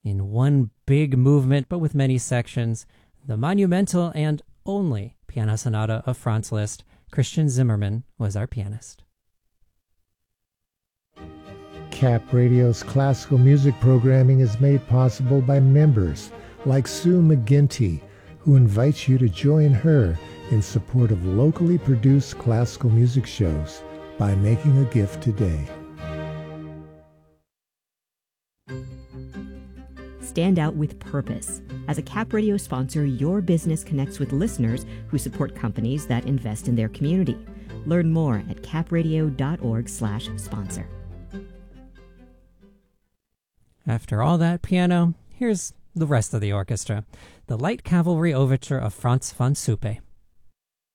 in one big movement, but with many sections, the monumental and only Piano Sonata of Franz Liszt. Christian Zimmermann was our pianist. Cap Radio's classical music programming is made possible by members like Sue McGinty, who invites you to join her in support of locally produced classical music shows by making a gift today. Stand out with purpose. As a Cap Radio sponsor, your business connects with listeners who support companies that invest in their community. Learn more at capradio.org/sponsor. After all that piano, here's the rest of the orchestra. The Light Cavalry Overture of Franz von Suppe.